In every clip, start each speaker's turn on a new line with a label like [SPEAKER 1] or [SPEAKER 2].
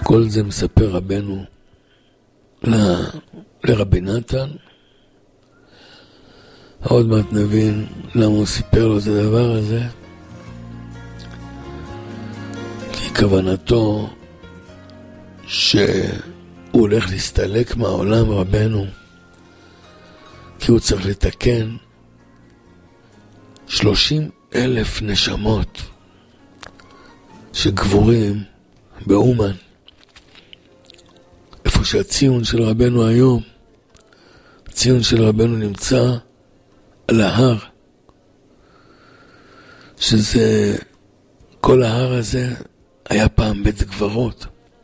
[SPEAKER 1] כל זה מספר רבנו לרבי נתן. עוד מעט נבין למה הוא סיפר לו את הדבר הזה. כי כוונתו שהוא הולך להסתלק מהעולם רבנו, כי הוא צריך לתקן 30,000 נשמות שגבורים באומן, איפה שהציון של רבנו היום. הציון של רבנו נמצא על ההר, שזה, כל ההר הזה היה פעם בית קברות,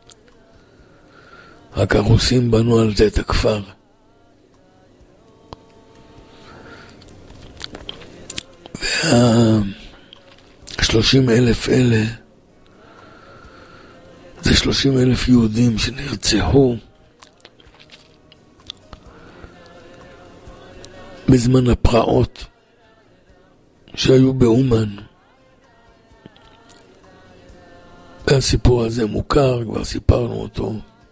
[SPEAKER 1] רק הרוסים בנו על זה את הכפר. וה-30,000 אלה זה 30,000 יהודים שנרצחו בזמן הפרעות שהיו באומן. והסיפור הזה מוכר, כבר סיפרנו אותו,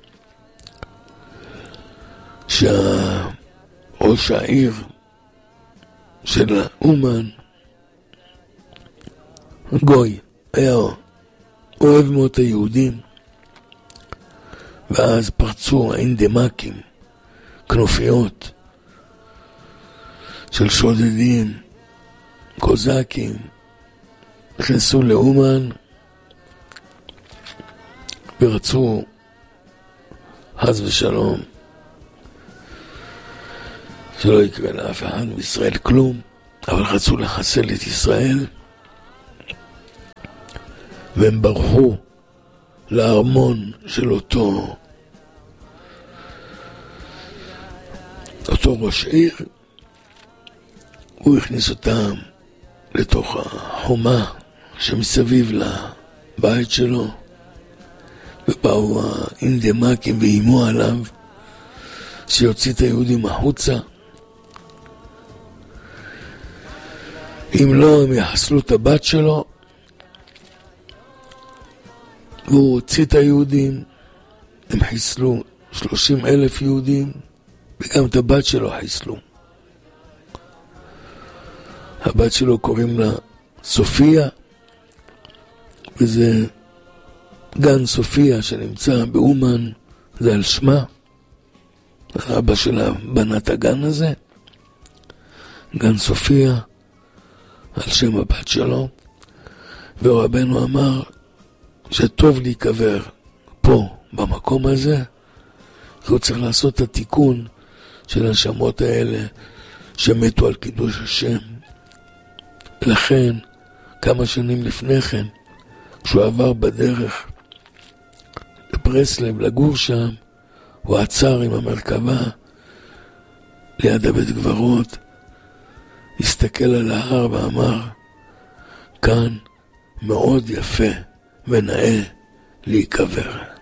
[SPEAKER 1] שראש העיר של אומן, גוי, היה אוהב מאוד את היהודים, ואז פרצו האינדמקים, כנופיות של שודדים, קוזקים, נכנסו לאומן ורצו חס ושלום שלא יקרה לאף אחד בישראל כלום, אבל רצו לחסל את ישראל, והם ברחו לארמון של אותו ראש עיר. הוא הכניס אותם לתוך החומה שמסביב לבית שלו, ובאו האינדמקים ואימו עליו שיוציא את היהודים החוצה. אם לא, הם יחסלו את הבת שלו. והוא הוציא את היהודים, הם חיסלו 30,000 יהודים, וגם את הבת שלו חיסלו. הבת שלו קוראים לה סופיה, וזה גן סופיה שנמצא באומן, זה על שמה. האבא שלה בנה את הגן הזה, גן סופיה, על שם הבת שלו. ורבנו אמר שטוב להיקבר פה, במקום הזה, כי הוא צריך לעשות את התיקון של הנשמות האלה שמתו על קידוש השם. לכן, כמה שנים לפני כן, כשהוא עבר בדרך לברסלב, לגור שם, הוא עצר עם המרכבה ליד הבית קברות, הסתכל על ההר ואמר, כאן מאוד יפה ונאה להיקבר.